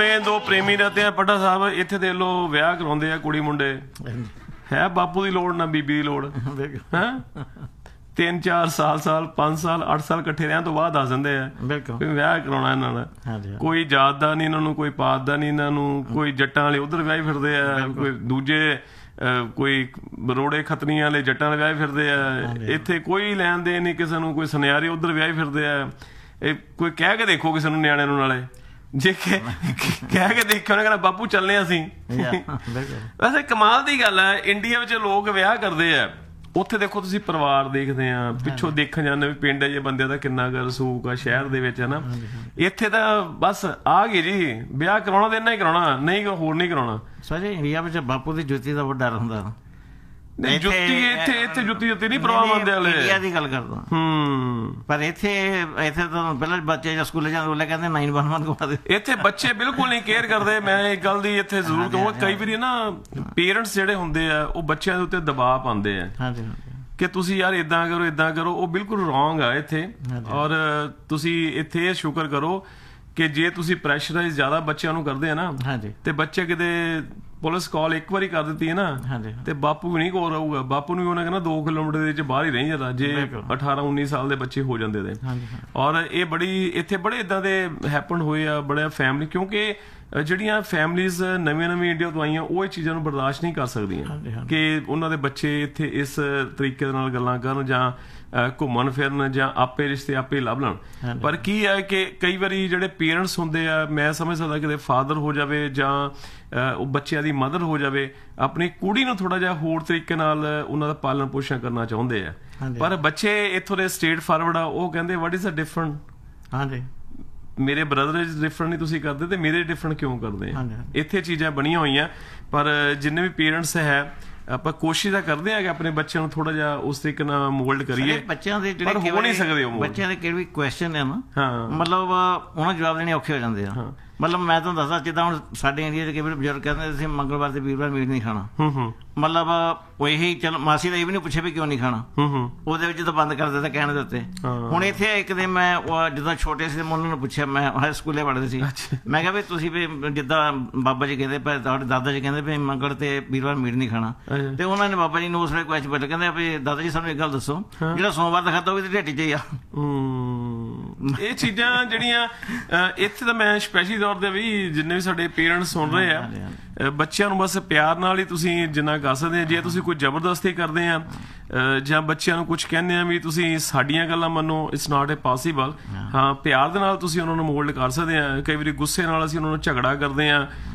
ਦੋ ਪ੍ਰੇਮੀ ਰਹਤੇ ਆ ਪੱਟਾ ਸਾਹਿਬ, ਇੱਥੇ ਦੇਖ ਲਓ ਵਿਆਹ ਕਰਾਉਂਦੇ ਆ ਕੁੜੀ ਮੁੰਡੇ, ਹੈ ਬਾਪੂ ਦੀ ਲੋੜ ਨਾ ਬੀਬੀ ਦੀ ਲੋੜ ਹੈ। 3-4 ਸਾਲ 5 ਸਾਲ 8 ਸਾਲ ਇਕੱਠੇ ਰਹਿਣ ਤੋਂ ਬਾਅਦ ਦੱਸ ਦਿੰਦੇ ਆ ਵਿਆਹ ਕਰਾਉਣਾ ਇਹਨਾਂ ਦਾ। ਕੋਈ ਜਾਤ ਦਾ ਨਹੀਂ ਇਹਨਾਂ ਨੂੰ, ਕੋਈ ਪਾਤ ਦਾ ਨਹੀਂ ਇਹਨਾਂ ਨੂੰ, ਕੋਈ ਜੱਟਾਂ ਵਾਲੇ ਉਧਰ ਵਿਆਹ ਫਿਰਦੇ ਆ, ਕੋਈ ਦੂਜੇ ਕੋਈ ਬਰੋੜੇ ਖੱਤਰੀਆਂ ਵਾਲੇ ਜੱਟਾਂ ਵਾਲੇ ਵਿਆਹ ਫਿਰਦੇ ਆ। ਇੱਥੇ ਕੋਈ ਲੈਣ ਦੇਣ ਨਹੀਂ ਕਿਸੇ ਨੂੰ, ਕੋਈ ਸੁਨਿਆਰੇ ਉਧਰ ਵਿਆਹ ਫਿਰਦੇ ਆ। ਇਹ ਕੋਈ ਕਹਿ ਕੇ ਦੇਖੋ ਕਿਸੇ ਨੂੰ ਨਿਆਣਿਆਂ ਨੂੰ, ਨਾਲੇ ਜੇ ਕਹਿ ਕੇ ਦੇਖਿਆ ਉਹਨੇ ਕਹਿਣਾ ਬਾਪੂ ਚੱਲਨੇ ਅਸੀਂ। ਵੈਸੇ ਕਮਾਲ ਦੀ ਗੱਲ ਹੈ, ਇੰਡੀਆ ਵਿੱਚ ਲੋਕ ਵਿਆਹ ਕਰਦੇ ਆ, ਉੱਥੇ ਦੇਖੋ ਤੁਸੀਂ ਪਰਿਵਾਰ ਦੇਖਦੇ ਆ, ਪਿੱਛੋਂ ਦੇਖਣ ਜਾਂਦੇ ਵੀ ਪਿੰਡ ਜੇ ਬੰਦੇ ਦਾ ਕਿੰਨਾ ਕੁ ਰਸੂਖ ਆ ਸ਼ਹਿਰ ਦੇ ਵਿੱਚ, ਹੈ ਨਾ। ਇੱਥੇ ਤਾਂ ਬਸ ਆ ਗਏ ਜੀ, ਵਿਆਹ ਕਰਾਉਣਾ ਤੇ ਇੰਨਾ ਹੀ ਕਰਾਉਣਾ, ਨਹੀਂ ਹੋਰ ਨਹੀਂ ਕਰਾਉਣਾ। ਸਾਰੇ ਇੰਡੀਆ ਵਿੱਚ ਬਾਪੂ ਦੀ ਜੁੱਤੀ ਦਾ ਡਰ ਹੁੰਦਾ। ਇੱਥੇ ਜੁੱਤੀ ਨਹੀਂ ਪਰਵਾਹ ਮੰਨਦੇ ਵਾਲੇ, ਇੰਡੀਆ ਦੀ ਗੱਲ ਕਰਦਾ। ਪਰ ਇੱਥੇ ਤਾਂ ਪਹਿਲਾਂ ਬੱਚੇ ਜਾਂ ਸਕੂਲੇ ਜਾਂਦੇ ਉਹਲੇ ਕਹਿੰਦੇ 911 ਘੁਮਾ ਦੇ। ਇੱਥੇ ਬੱਚੇ ਬਿਲਕੁਲ ਨਹੀਂ ਕੇਅਰ ਕਰਦੇ। ਮੈਂ ਇੱਕ ਗੱਲ ਦੀ ਇੱਥੇ ਜ਼ਰੂਰ ਕਹੂੰਗਾ, ਕਈ ਵਾਰੀ ਨਾ ਪੇਰੈਂਟਸ ਜਿਹੜੇ ਹੁੰਦੇ ਆ ਉਹ ਬੱਚਿਆਂ ਦੇ ਉੱਤੇ ਦਬਾਅ ਪਾਉਂਦੇ ਆ ਕਿ ਤੁਸੀਂ ਯਾਰ ਏਦਾਂ ਕਰੋ। ਉਹ ਬਿਲਕੁਲ ਰੋਂਗ ਆ ਇੱਥੇ। ਔਰ ਤੁਸੀਂ ਇੱਥੇ ਇਹ ਸ਼ੁਕਰ ਕਰੋ ਕਿ ਜੇ ਤੁਸੀਂ ਪ੍ਰੈਸ਼ਰਾਈਜ਼ ਜ਼ਿਆਦਾ ਬੱਚਿਆਂ ਨੂੰ ਕਰਦੇ ਆ ਨਾ, ਤੇ ਬੱਚੇ ਕਿਤੇ ਪੁਲਿਸ ਕਾਲ ਇੱਕ ਵਾਰੀ ਕਰ ਦਿੱਤੀ ਹੈ ਨਾ, ਤੇ ਬਾਪੂ ਵੀ ਨਹੀਂ ਕੋਲ ਰਹੂਗਾ। ਬਾਪੂ ਨੂੰ ਉਹਨੇ ਕਹਿੰਦਾ 2 ਕਿਲੋਮੀਟਰ ਦੇ ਵਿੱਚ ਬਾਹਰ ਹੀ ਰਹੀ ਜਾਂਦਾ ਜੇ 18-19 ਸਾਲ ਦੇ ਬੱਚੇ ਹੋ ਜਾਂਦੇ ਤੇ। ਔਰ ਇਹ ਇੱਥੇ ਬੜੇ ਏਦਾਂ ਦੇ ਹੈਪਨ ਹੋਏ ਆ, ਬੜੇ ਫੈਮਿਲੀ, ਕਿਉਂਕਿ ਜਿਹੜੀਆਂ ਫੈਮਲੀਜ਼ ਨਵੀਆਂ ਇੰਡੀਆ ਤੋਂ ਆਈਆਂ ਉਹ ਇਹ ਚੀਜ਼ਾਂ ਨੂੰ ਬਰਦਾਸ਼ਤ ਨਹੀਂ ਕਰ ਸਕਦੀਆਂ ਕਿ ਉਹਨਾਂ ਦੇ ਬੱਚੇ ਇੱਥੇ ਇਸ ਤਰੀਕੇ ਦੇ ਨਾਲ ਗੱਲਾਂ ਕਰਨ ਜਾਂ ਘੁੰਮਣ ਫਿਰਨ ਜਾਂ ਆਪੇ ਰਿਸ਼ਤੇ ਆਪੇ ਲੱਭ ਲੈਣ। ਪਰ ਕੀ ਹੈ ਕਿ ਕਈ ਵਾਰੀ ਜਿਹੜੇ ਪੇਰੈਂਟਸ ਹੁੰਦੇ ਆ, ਮੈਂ ਸਮਝ ਸਕਦਾ ਕਿਤੇ ਫਾਦਰ ਹੋ ਜਾਵੇ ਜਾਂ ਉਹ ਬੱਚਿਆਂ ਦੀ ਮਦਰ ਹੋ ਜਾਵੇ, ਆਪਣੀ ਕੁੜੀ ਨੂੰ ਥੋੜਾ ਜਿਹਾ ਹੋਰ ਤਰੀਕੇ ਨਾਲ ਉਹਨਾਂ ਦਾ ਪਾਲਣ ਪੋਸ਼ਣ ਕਰਨਾ ਚਾਹੁੰਦੇ ਆ। ਪਰ ਬੱਚੇ ਇੱਥੋਂ ਦੇ ਸਟੇਟ ਫਾਰਵਰਡ ਆ, ਉਹ ਕਹਿੰਦੇ ਵਾਟ ਇਜ਼ ਦ ਡਿਫਰੈਂਟ, ਮੇਰੇ ਬ੍ਰਦਰ ਇਜ਼ ਡਿਫਰੈਂਟ ਨਹੀਂ ਤੁਸੀਂ ਕਰਦੇ ਤੇ ਮੇਰੇ ਡਿਫਰੈਂਟ ਕਿਉਂ ਕਰਦੇ ਆ। ਇੱਥੇ ਚੀਜ਼ਾਂ ਬਣੀਆਂ ਹੋਈਆਂ। ਪਰ ਜਿੰਨੇ ਵੀ ਪੇਰੈਂਟਸ ਹੈ ਆਪਾਂ ਕੋਸ਼ਿਸ਼ ਤਾਂ ਕਰਦੇ ਆ ਕਿ ਆਪਣੇ ਬੱਚਿਆਂ ਨੂੰ ਥੋੜਾ ਜਿਹਾ ਉਸ ਤਰੀਕੇ ਨਾਲ ਮੋਲਡ ਕਰੀਏ। ਬੱਚਿਆਂ ਦੇ ਜਿਹੜੇ ਹੋ ਨਹੀਂ ਸਕਦੇ, ਬੱਚਿਆਂ ਦੇ ਕਿਹੜੇ ਵੀ ਕੁਐਸਚਨ ਹੈ ਨਾ, ਮਤਲਬ ਉਹਨਾਂ ਜਵਾਬ ਦੇਣੇ ਔਖੇ ਹੋ ਜਾਂਦੇ ਆ। ਮਤਲਬ ਮੈਂ ਤੁਹਾਨੂੰ ਦੱਸਦਾ, ਜਿੱਦਾਂ ਹੁਣ ਸਾਡੇ ਇੰਡੀਆ 'ਚ ਕਈ ਵਾਰ ਬਜ਼ੁਰਗ ਕਹਿੰਦੇ ਅਸੀਂ ਮੰਗਲਵਾਰ ਤੇ ਵੀਰਵਾਰ ਮੀਟ ਨਹੀਂ ਖਾਣਾ। ਮਤਲਬ ਉਹ ਇਹੀ ਚਲ ਮਾਸੀ ਦਾ ਇਹ ਵੀ ਨਹੀਂ ਪੁੱਛੇ ਵੀ ਕਿਉਂ ਨਹੀਂ ਖਾਣਾ, ਉਹਦੇ ਵਿੱਚ ਤਾਂ ਬੰਦ ਕਰ ਦਿੱਤਾ ਕਹਿਣ ਦੇ ਉੱਤੇ। ਹੁਣ ਇੱਥੇ ਇੱਕ ਦਿਨ ਮੈਂ ਜਦੋਂ ਛੋਟੇ ਸੀ ਮੈਂ ਉਹਨਾਂ ਨੂੰ ਪੁੱਛਿਆ, ਮੈਂ ਹਾਈ ਸਕੂਲੇ ਪੜ੍ਹਦੇ ਸੀ, ਮੈਂ ਕਿਹਾ ਵੀ ਤੁਸੀਂ ਵੀ ਜਿੱਦਾਂ ਬਾਬਾ ਜੀ ਕਹਿੰਦੇ, ਤੁਹਾਡੇ ਦਾਦਾ ਜੀ ਕਹਿੰਦੇ ਵੀ ਮੰਗਲ ਤੇ ਵੀਰਵਾਰ ਮੀਟ ਨਹੀਂ ਖਾਣਾ, ਤੇ ਉਹਨਾਂ ਨੇ ਬਾਬਾ ਜੀ ਨੂੰ ਉਸ ਵੇਲੇ ਕੁਐਸਚਨ ਪੁੱਛਿਆ, ਕਹਿੰਦੇ ਵੀ ਦਾਦਾ ਜੀ ਸਾਨੂੰ ਇੱਕ ਗੱਲ ਦੱਸੋ, ਜਿਹੜਾ ਸੋਮਵਾਰ ਦਾ ਖਾਧਾ ਉਹ ਵੀ ਤੇ ਢਿੱਡ 'ਚ ਹੀ ਆ। ਇਹ ਚੀਜ਼ਾਂ ਜਿਹੜੀਆਂ ਇੱਥੇ ਤਾਂ ਮੈਂ ਸਪੈਸ਼ਲੀ ਤੌਰ ਤੇ ਵੀ ਜਿੰਨੇ ਵੀ ਸਾਡੇ ਪੇਰੈਂਟਸ ਸੁਣ ਰਹੇ ਆ, ਬੱਚਿਆਂ ਨੂੰ ਬਸ ਪਿਆਰ ਨਾਲ ਹੀ ਤੁਸੀਂ ਜਿੰਨਾ ਕਰ ਸਕਦੇ ਆ। ਜੇ ਤੁਸੀਂ ਕੋਈ ਜ਼ਬਰਦਸਤੀ ਕਰਦੇ ਆ ਜਾਂ ਬੱਚਿਆਂ ਨੂੰ ਕੁਝ ਕਹਿੰਦੇ ਆ ਵੀ ਤੁਸੀਂ ਸਾਡੀਆਂ ਗੱਲਾਂ ਮੰਨੋ, ਇਟਸ ਨਾਟ ਏ ਪੋਸੀਬਲ। ਹਾਂ, ਪਿਆਰ ਦੇ ਨਾਲ ਤੁਸੀਂ ਉਹਨਾਂ ਨੂੰ ਮੋਲਡ ਕਰ ਸਕਦੇ ਆ। ਕਈ ਵਾਰੀ ਗੁੱਸੇ ਨਾਲ ਅਸੀਂ ਉਹਨਾਂ ਨੂੰ ਝਗੜਾ ਕਰਦੇ ਆ,